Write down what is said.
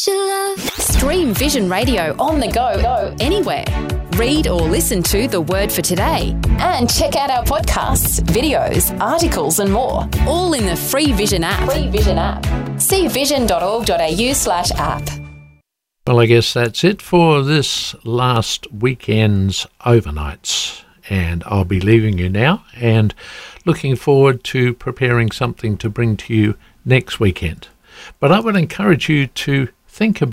your love. Stream Vision Radio on the go, anywhere. Read or listen to The Word for Today. And check out our podcasts, videos, articles and more. All in the free Vision app. See vision.org.au/app. Well, I guess that's it for this last weekend's overnights. And I'll be leaving you now and looking forward to preparing something to bring to you next weekend. But I would encourage you to think about